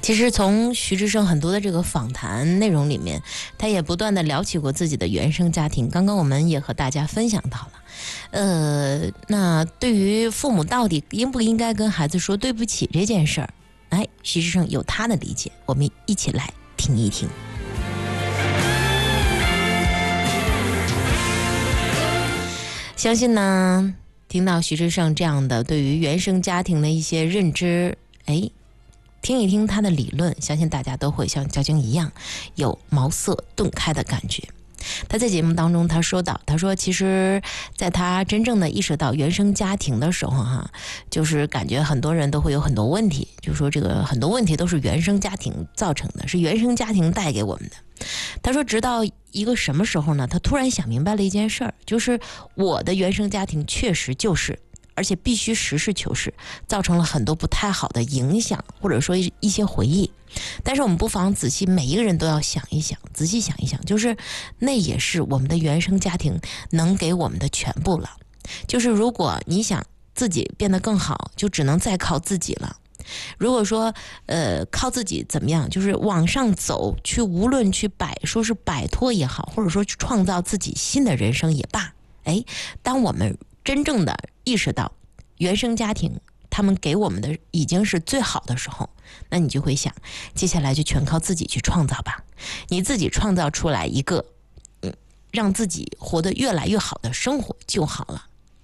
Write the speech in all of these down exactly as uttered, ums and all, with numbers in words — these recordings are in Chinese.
其实从徐志胜很多的这个访谈内容里面，他也不断的聊起过自己的原生家庭。刚刚我们也和大家分享到了，呃，那对于父母到底应不应该跟孩子说对不起这件事儿，哎，徐志胜有他的理解，我们一起来听一听。相信呢，听到徐志胜这样的对于原生家庭的一些认知，哎，听一听他的理论，相信大家都会像交警一样有茅塞顿开的感觉。他在节目当中他说到，他说其实在他真正的意识到原生家庭的时候哈，就是感觉很多人都会有很多问题，就是说这个很多问题都是原生家庭造成的，是原生家庭带给我们的。他说直到一个什么时候呢，他突然想明白了一件事儿，就是我的原生家庭确实就是而且必须实事求是，造成了很多不太好的影响，或者说一些回忆。但是我们不妨仔细，每一个人都要想一想，仔细想一想，就是那也是我们的原生家庭能给我们的全部了。就是如果你想自己变得更好，就只能再靠自己了。如果说呃靠自己怎么样，就是往上走，去无论去摆说是摆脱也好，或者说去创造自己新的人生也罢，哎，当我们真正的意识到原生家庭他们给我们的已经是最好的时候，那你就会想，接下来就全靠自己去创造吧。你自己创造出来一个嗯，让自己活得越来越好的生活就好了。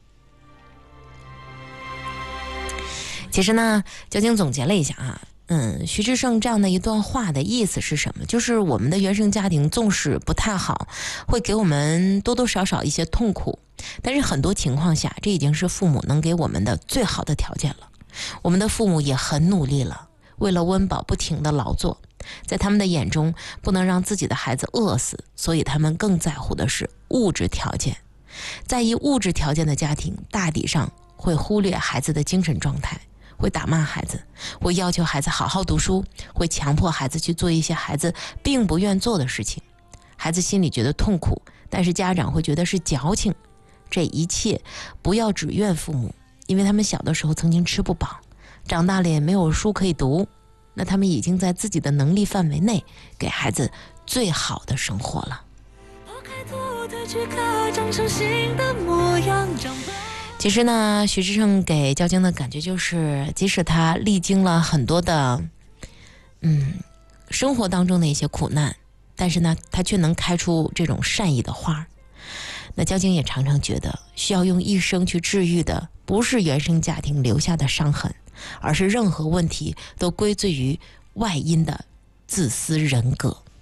其实呢，交警总结了一下啊，嗯，徐志胜这样的一段话的意思是什么？就是我们的原生家庭纵使不太好，会给我们多多少少一些痛苦，但是很多情况下，这已经是父母能给我们的最好的条件了。我们的父母也很努力了，为了温饱不停的劳作，在他们的眼中不能让自己的孩子饿死，所以他们更在乎的是物质条件。在意物质条件的家庭，大抵上会忽略孩子的精神状态，会打骂孩子，会要求孩子好好读书，会强迫孩子去做一些孩子并不愿做的事情。孩子心里觉得痛苦，但是家长会觉得是矫情。这一切不要只怨父母，因为他们小的时候曾经吃不饱，长大了也没有书可以读，那他们已经在自己的能力范围内给孩子最好的生活了。其实呢，徐志胜给交警的感觉就是，即使他历经了很多的嗯生活当中的一些苦难，但是呢，他却能开出这种善意的花。那交警也常常觉得，需要用一生去治愈的不是原生家庭留下的伤痕，而是任何问题都归罪于外因的自私人格。